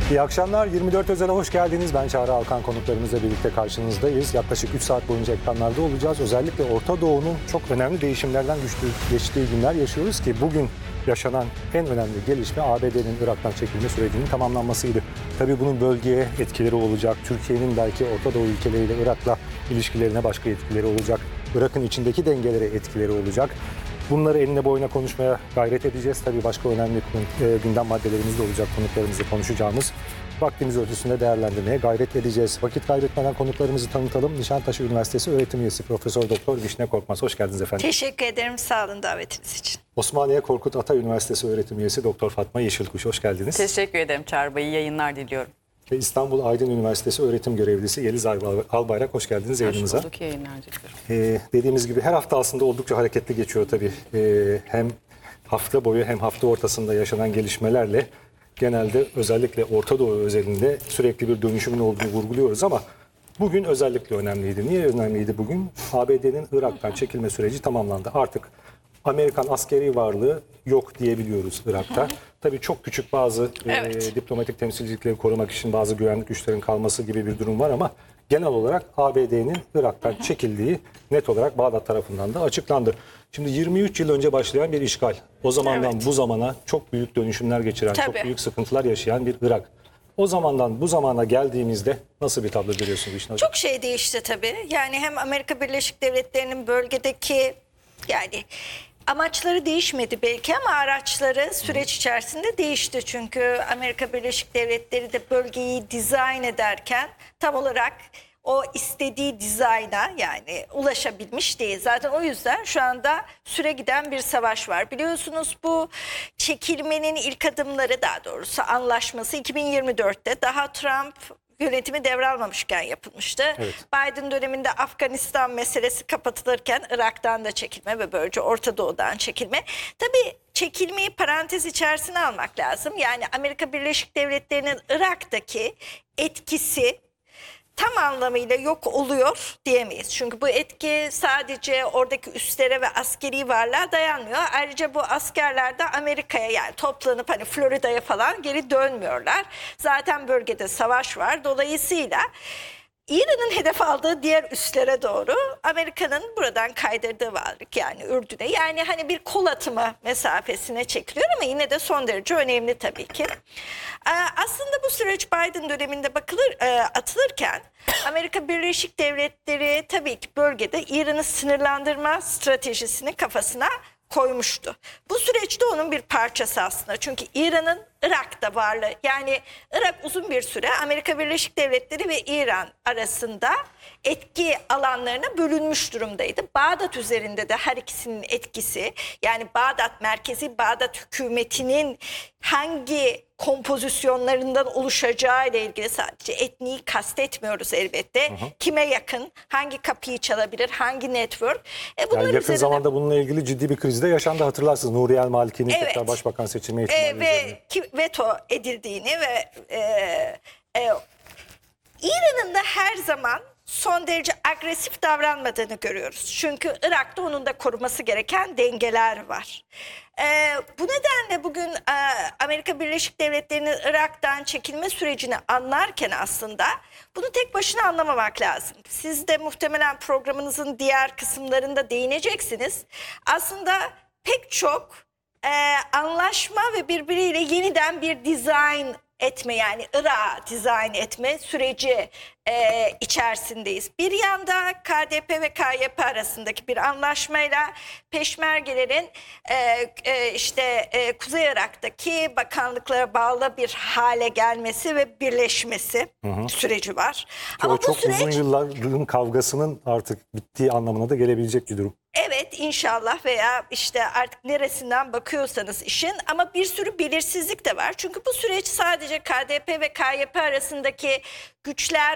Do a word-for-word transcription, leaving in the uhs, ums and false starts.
İyi akşamlar. yirmi dört Özel'e hoş geldiniz. Ben Çağrı Alkan, konuklarımızla birlikte karşınızdayız. Yaklaşık üç saat boyunca ekranlarda olacağız. Özellikle Orta Doğu'nun çok önemli değişimlerden güçlü, geçtiği günler yaşıyoruz ki bugün yaşanan en önemli gelişme A B D'nin Irak'tan çekilme sürecinin tamamlanmasıydı. Tabii bunun bölgeye etkileri olacak. Türkiye'nin belki Orta Doğu ülkeleriyle Irak'la ilişkilerine başka etkileri olacak. Irak'ın içindeki dengelere etkileri olacak. Bunları eline boyuna konuşmaya gayret edeceğiz. Tabii başka önemli gündem maddelerimiz de olacak, konuklarımızla konuşacağımız. Vaktimiz ölçüsünde değerlendirmeye gayret edeceğiz. Vakit kaybetmeden konuklarımızı tanıtalım. Nişantaşı Üniversitesi öğretim üyesi Profesör Doktor Vişne Korkmaz. Hoş geldiniz efendim. Teşekkür ederim. Sağ olun davetiniz için. Osmaniye Korkut Ata Üniversitesi öğretim üyesi Doktor Fatma Yeşilkuş. Hoş geldiniz. Teşekkür ederim Çağrı Bey. İyi yayınlar diliyorum. Ve İstanbul Aydın Üniversitesi öğretim görevlisi Yeliz Albayrak. Hoş geldiniz yayınımıza. Hoş bulduk. Yayınlar diliyorum. Ee, dediğimiz gibi her hafta aslında oldukça hareketli geçiyor tabii. Ee, hem hafta boyu hem hafta ortasında yaşanan gelişmelerle genelde özellikle Orta Doğu özelinde sürekli bir dönüşümün olduğunu vurguluyoruz ama bugün özellikle önemliydi. Niye önemliydi bugün? A B D'nin Irak'tan çekilme süreci tamamlandı. Artık Amerikan askeri varlığı yok diyebiliyoruz Irak'ta. Tabii çok küçük bazı Evet. e, diplomatik temsilcilikleri korumak için bazı güvenlik güçlerin kalması gibi bir durum var ama genel olarak A B D'nin Irak'tan çekildiği net olarak Bağdat tarafından da açıklandı. Şimdi yirmi üç yıl önce başlayan bir işgal. O zamandan Evet. bu zamana çok büyük dönüşümler geçiren, Tabii. çok büyük sıkıntılar yaşayan bir Irak. O zamandan bu zamana geldiğimizde nasıl bir tablo görüyorsunuz Vişne Hocam? Çok şey değişti tabii. Yani hem Amerika Birleşik Devletleri'nin bölgedeki yani amaçları değişmedi belki ama araçları süreç içerisinde değişti. Çünkü Amerika Birleşik Devletleri de bölgeyi dizayn ederken tam olarak o istediği dizayna yani ulaşabilmiş değil. Zaten o yüzden şu anda süre giden bir savaş var. Biliyorsunuz bu çekilmenin ilk adımları, daha doğrusu anlaşması iki bin yirmi dörtte daha Trump yönetimi devralmamışken yapılmıştı. Evet. Biden döneminde Afganistan meselesi kapatılırken Irak'tan da çekilme ve böylece Orta Doğu'dan çekilme. Tabii çekilmeyi parantez içerisine almak lazım. Yani Amerika Birleşik Devletleri'nin Irak'taki etkisi tam anlamıyla yok oluyor diyemeyiz. Çünkü bu etki sadece oradaki üslere ve askeri varlığa dayanmıyor. Ayrıca bu askerler de Amerika'ya yani toplanıp hani Florida'ya falan geri dönmüyorlar. Zaten bölgede savaş var. Dolayısıyla İran'ın hedef aldığı diğer üslere doğru Amerika'nın buradan kaydırdığı varlık yani Ürdün'e yani hani bir kol atımı mesafesine çekiliyor ama yine de son derece önemli tabii ki. Ee, aslında bu süreç Biden döneminde bakılır e, atılırken Amerika Birleşik Devletleri tabii ki bölgede İran'ı sınırlandırma stratejisini kafasına koymuştu. Bu süreçte onun bir parçası aslında. Çünkü İran'ın Irak'ta varlığı yani Irak uzun bir süre Amerika Birleşik Devletleri ve İran arasında etki alanlarına bölünmüş durumdaydı. Bağdat üzerinde de her ikisinin etkisi yani Bağdat merkezi Bağdat hükümetinin hangi kompozisyonlarından oluşacağı ile ilgili sadece etniyi kastetmiyoruz elbette. Hı hı. Kime yakın, hangi kapıyı çalabilir, hangi network. E yani yakın üzerine... zamanda bununla ilgili ciddi bir krizde yaşandı hatırlarsınız. Nuriye El-Maliki'nin evet. tekrar başbakan seçilme ihtimali e, ve üzerine. ki, veto edildiğini ve e, e, İran'ın da her zaman son derece agresif davranmadığını görüyoruz. Çünkü Irak'ta onun da koruması gereken dengeler var. Ee, bu nedenle bugün e, Amerika Birleşik Devletleri'nin Irak'tan çekilme sürecini anlarken aslında bunu tek başına anlamamak lazım. Siz de muhtemelen programınızın diğer kısımlarında değineceksiniz. Aslında pek çok e, anlaşma ve birbiriyle yeniden bir dizayn etme yani Irak'ı dizayn etme süreci e, içerisindeyiz. Bir yanda K D P ve K Y P arasındaki bir anlaşmayla Peşmergelerin e, e, işte e, Kuzey Irak'taki bakanlıklara bağlı bir hale gelmesi ve birleşmesi hı hı. süreci var. Ki Ama o bu çok süreç, uzun yılların kavgasının artık bittiği anlamına da gelebilecek bir durum. Evet inşallah veya işte artık neresinden bakıyorsanız işin ama bir sürü belirsizlik de var. Çünkü bu süreç sadece K D P ve K Y P arasındaki güçler